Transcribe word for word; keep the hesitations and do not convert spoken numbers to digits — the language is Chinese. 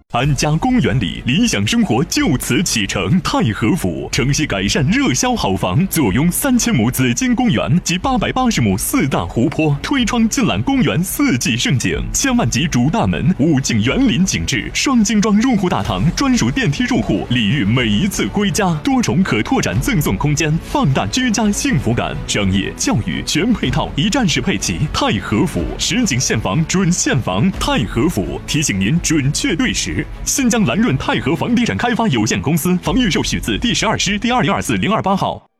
安家公园里，理想生活就此启程。太和府城西改善热销好房，坐拥三千亩紫金公园及八百八十亩四大湖泊，推窗尽览公园四季盛景。千万级主大门，五景园林景致，双精装入户大堂，专属电梯入户，礼遇每一次归家。多重可拓展赠送空间，放大居家幸福感。商业、教育全配套，一站式配齐。太和府实景现房准现房，太和府提醒您准确对时。新疆蓝润太和房地产开发有限公司房预售许字第十二师第二零二四零二八号。